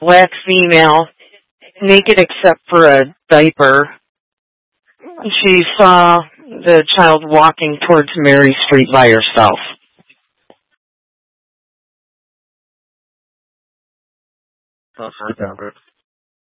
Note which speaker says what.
Speaker 1: black female, naked except for a diaper. She saw the child walking towards Mary Street by herself.
Speaker 2: I'll find out.